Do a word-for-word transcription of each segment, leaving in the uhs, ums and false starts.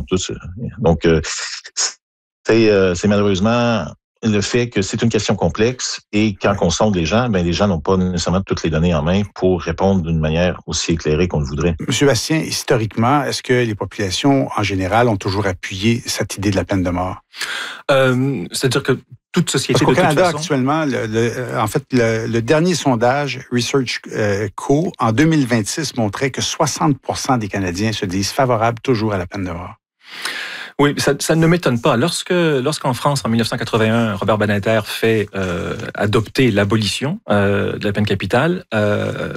tous. Donc, euh, c'est, euh, c'est malheureusement le fait que c'est une question complexe et quand on sonde les gens, ben les gens n'ont pas nécessairement toutes les données en main pour répondre d'une manière aussi éclairée qu'on le voudrait. Monsieur Bastien, historiquement, est-ce que les populations en général ont toujours appuyé cette idée de la peine de mort? Euh, c'est-à-dire que toute société Parce qu'au de Canada, toute façon, actuellement, le, le, en fait, le, le dernier sondage Research euh, Co. en deux mille vingt-six montrait que soixante pour cent des Canadiens se disent favorables toujours à la peine de mort. Oui, ça, ça ne m'étonne pas. Lorsque, lorsqu'en France, en dix-neuf cent quatre-vingt-un, Robert Badinter fait euh, adopter l'abolition euh, de la peine capitale, euh,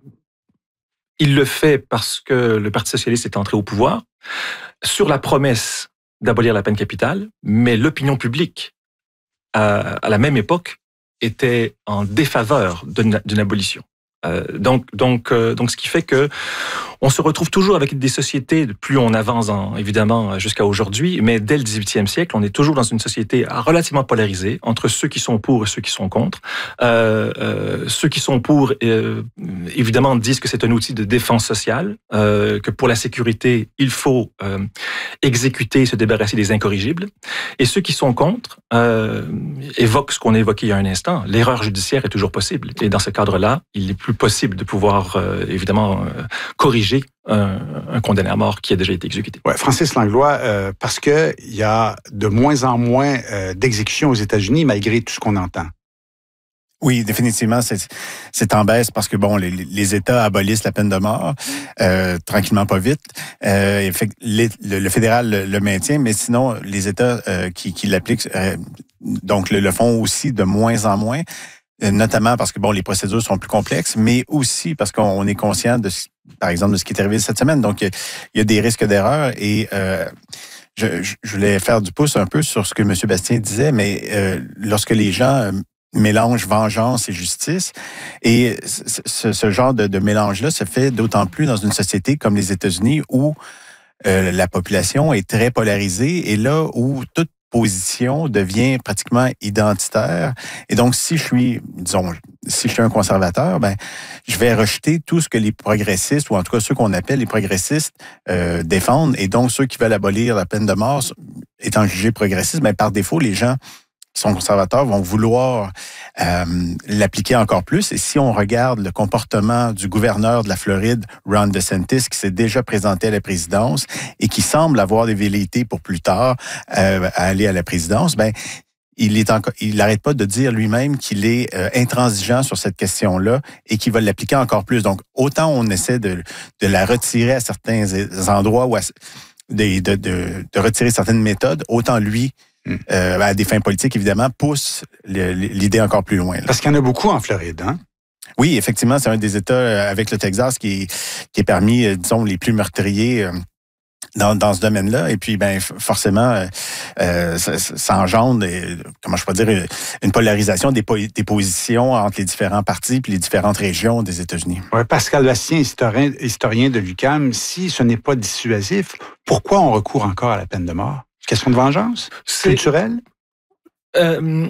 il le fait parce que le Parti socialiste est entré au pouvoir sur la promesse d'abolir la peine capitale, mais l'opinion publique, à, à la même époque, était en défaveur d'une, d'une abolition. Euh, donc, donc, euh, donc, ce qui fait que on se retrouve toujours avec des sociétés, plus on avance en, évidemment jusqu'à aujourd'hui, mais dès le dix-huitième siècle, on est toujours dans une société relativement polarisée entre ceux qui sont pour et ceux qui sont contre. Euh, euh, ceux qui sont pour, euh, évidemment, disent que c'est un outil de défense sociale, euh, que pour la sécurité, il faut euh, exécuter, se débarrasser des incorrigibles. Et ceux qui sont contre euh, évoquent ce qu'on a évoqué il y a un instant. L'erreur judiciaire est toujours possible. Et dans ce cadre-là, il est plus possible de pouvoir, euh, évidemment, euh, corriger Un, un condamné à mort qui a déjà été exécuté. Ouais, Francis Langlois, euh, parce que il y a de moins en moins euh, d'exécutions aux États-Unis malgré tout ce qu'on entend. Oui, définitivement, c'est, c'est en baisse parce que, bon, les, les États abolissent la peine de mort, euh, tranquillement, pas vite. Euh, et fait, les, le, le fédéral le, le maintient, mais sinon, les États euh, qui, qui l'appliquent, euh, donc, le, le font aussi de moins en moins, euh, notamment parce que, bon, les procédures sont plus complexes, mais aussi parce qu'on est conscient de, par exemple, de ce qui est arrivé cette semaine. Donc, il y a des risques d'erreur et euh, je, je voulais faire du pouce un peu sur ce que M. Bastien disait, mais euh, lorsque les gens euh, mélangent vengeance et justice, et ce, ce genre de, de mélange-là se fait d'autant plus dans une société comme les États-Unis où euh, la population est très polarisée et là où toute position devient pratiquement identitaire. Et donc, si je suis, disons, si je suis un conservateur, ben, je vais rejeter tout ce que les progressistes, ou en tout cas ceux qu'on appelle les progressistes, euh, défendent. Et donc, ceux qui veulent abolir la peine de mort, étant jugés progressistes, ben, par défaut, les gens qui sont conservateurs vont vouloir euh, l'appliquer encore plus. Et si on regarde le comportement du gouverneur de la Floride, Ron DeSantis, qui s'est déjà présenté à la présidence et qui semble avoir des velléités pour plus tard euh, à aller à la présidence, ben il est encore, il n'arrête pas de dire lui-même qu'il est euh, intransigeant sur cette question-là et qu'il va l'appliquer encore plus. Donc, autant on essaie de, de la retirer à certains endroits ou à, de, de, de, de retirer certaines méthodes, autant lui, Euh, à des fins politiques, évidemment, pousse l'idée encore plus loin. Là. Parce qu'il y en a beaucoup en Floride, hein? Oui, effectivement, c'est un des États avec le Texas qui est, qui est parmi, disons, les plus meurtriers dans, dans ce domaine-là. Et puis, ben forcément, euh, ça, ça engendre, comment je peux dire, une polarisation des, des positions entre les différents partis puis les différentes régions des États-Unis. Ouais, Pascal Bastien, historien, historien de l'U Q A M, si ce n'est pas dissuasif, pourquoi on recourt encore à la peine de mort? Question de vengeance? C'est culturelle? Euh,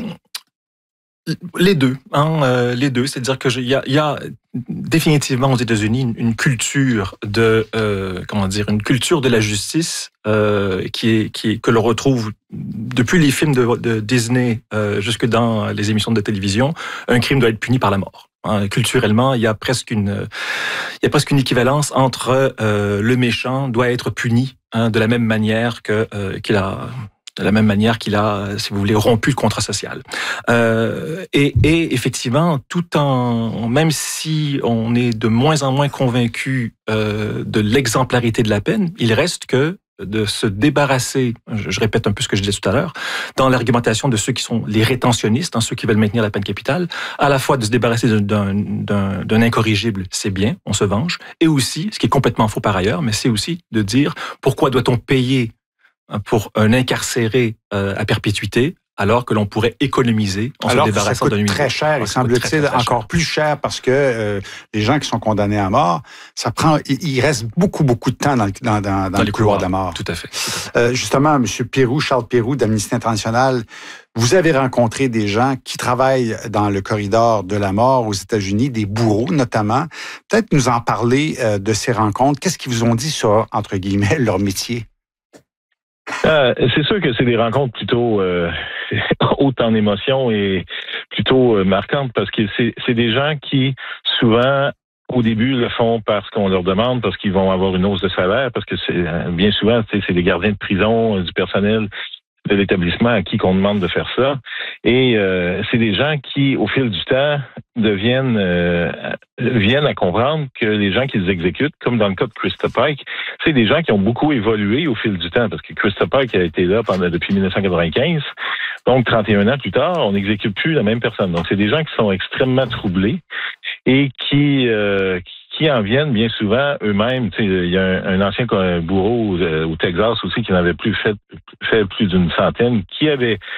les deux. Hein, euh, les deux. C'est-à-dire qu'il y a, y a définitivement aux États-Unis une, une culture de euh, comment dire une culture de la justice euh, qui est qui est que l'on retrouve depuis les films de, de Disney euh, jusque dans les émissions de télévision. Un crime doit être puni par la mort. Hein, culturellement, il y a presque une il y a presque une équivalence entre euh, le méchant doit être puni hein, de la même manière que euh, qu'il a de la même manière qu'il a, si vous voulez, rompu le contrat social. Euh, et, et effectivement, tout en, même si on est de moins en moins convaincu euh, de l'exemplarité de la peine, il reste que de se débarrasser, je, je répète un peu ce que je disais tout à l'heure, dans l'argumentation de ceux qui sont les rétentionnistes, hein, ceux qui veulent maintenir la peine capitale, à la fois de se débarrasser d'un, d'un, d'un incorrigible, c'est bien, on se venge, et aussi, ce qui est complètement faux par ailleurs, mais c'est aussi de dire pourquoi doit-on payer pour un incarcéré euh, à perpétuité, alors que l'on pourrait économiser en alors se débarrassant d'un numéro. très cher, et semble-t-il encore plus cher, parce que euh, les gens qui sont condamnés à mort, ça prend, il, il reste beaucoup, beaucoup de temps dans, dans, dans, dans, dans le couloir de la mort. Tout à fait. Tout à fait. Euh, justement, M. Pérou, Charles Pérou d'Amnesty International, vous avez rencontré des gens qui travaillent dans le corridor de la mort aux États-Unis, des bourreaux notamment. Peut-être nous en parler euh, de ces rencontres. Qu'est-ce qu'ils vous ont dit sur, entre guillemets, leur métier? Euh, c'est sûr que c'est des rencontres plutôt euh, hautes en émotions et plutôt euh, marquantes parce que c'est, c'est des gens qui, souvent, au début, le font parce qu'on leur demande, parce qu'ils vont avoir une hausse de salaire, parce que c'est bien souvent, c'est des gardiens de prison, du personnel de l'établissement à qui qu'on demande de faire ça. Et euh, c'est des gens qui, au fil du temps, deviennent euh, viennent à comprendre que les gens qui les exécutent, comme dans le cas de Krista Pike, c'est des gens qui ont beaucoup évolué au fil du temps, parce que Krista Pike a été là pendant depuis dix-neuf cent quatre-vingt-quinze. Donc, trente et un ans plus tard, on n'exécute plus la même personne. Donc, c'est des gens qui sont extrêmement troublés et qui euh, qui en viennent bien souvent eux-mêmes. Tu sais, il y a un, un ancien bourreau au, au Texas aussi qui n'avait plus fait, fait plus d'une centaine, qui avait